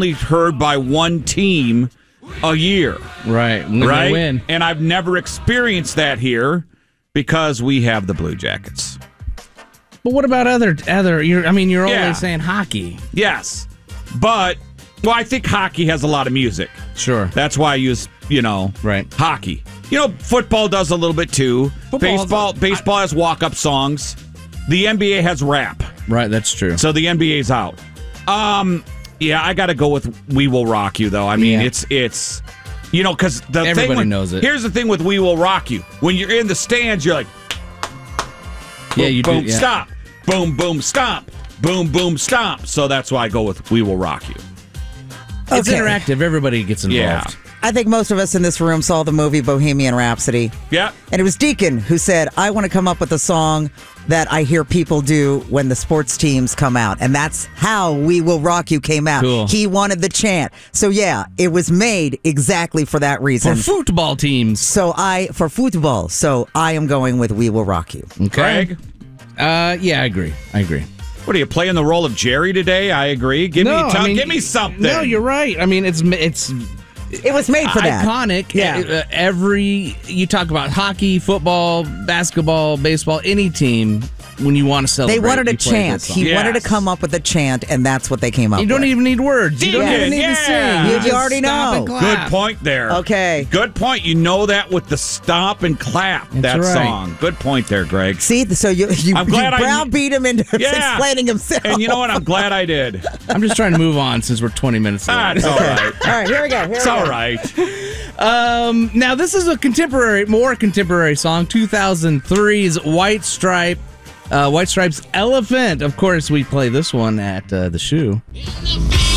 only heard by one team a year. Right. When right? they win. And I've never experienced that here because we have the Blue Jackets. But what about other? You're Yeah. always saying hockey. Yes. But, well, I think hockey has a lot of music. Sure. That's why I use, right. hockey. Football does a little bit too. Baseball has walk-up songs. The NBA has rap. Right, that's true. So the NBA's out. Yeah, I got to go with "We Will Rock You," though. I mean, it's because everybody knows it. Here's the thing with "We Will Rock You." When you're in the stands, you're like, yeah, you boom, do. Yeah. stop, boom, boom, stomp, boom, boom, stomp. So that's why I go with "We Will Rock You." It's interactive. Everybody gets involved. Yeah. I think most of us in this room saw the movie Bohemian Rhapsody. Yeah. And it was Deacon who said, I want to come up with a song that I hear people do when the sports teams come out. And that's how "We Will Rock You" came out. Cool. He wanted the chant. So, yeah, it was made exactly for that reason. For football teams. For football. So I am going with "We Will Rock You." Okay. Greg? Yeah, I agree. What are you playing the role of Jerry today? I agree. Give me something. No, you're right. I mean, it's It was made for that. Iconic. Yeah. You talk about hockey, football, basketball, baseball, any team, when you want to celebrate. They wanted a you play chant. this song. He wanted to come up with a chant, and that's what they came up with. You don't even need words. You don't even need to sing. You just already stop know. and clap. Good point there. Okay. Good point. You know that with the stomp and clap, That's that right. song. Good point there, Greg. See, so you I'm glad I- browbeat him into Yeah. explaining himself. And you know what? I'm glad I did. I'm just trying to move on since we're 20 minutes late. It's all right. All right, here we go. It's all right. Now, this is a more contemporary song, 2003's White Stripes' Elephant. Of course, we play this one at the Shoe.